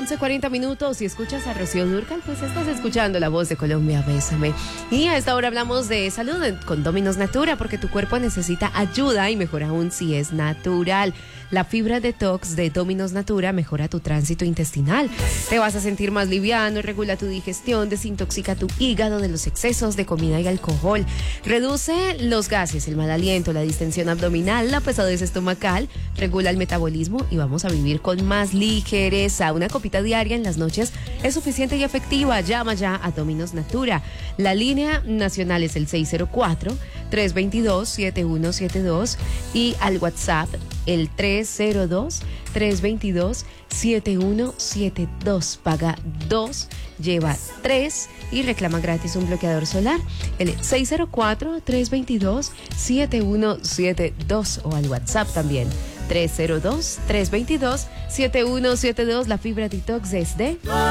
11:40 y escuchas a Rocío Dúrcal, pues estás escuchando La Voz de Colombia, Bésame. Y a esta hora hablamos de salud con Dominos Natura, porque tu cuerpo necesita ayuda y mejor aún si es natural. La fibra detox de Dominos Natura mejora tu tránsito intestinal. Te vas a sentir más liviano, regula tu digestión, desintoxica tu hígado de los excesos de comida y alcohol. Reduce los gases, el mal aliento, la distensión abdominal, la pesadez estomacal, regula el metabolismo y vamos a vivir con más ligereza. Una copita diaria en las noches es suficiente y efectiva. Llama ya a Dominos Natura. La línea nacional es el 604-322-7172 y al WhatsApp el 302-322-7172. Paga 2, lleva 3 y reclama gratis un bloqueador solar. El 604-322-7172 o al WhatsApp también. 302-322-7172. La fibra detox es de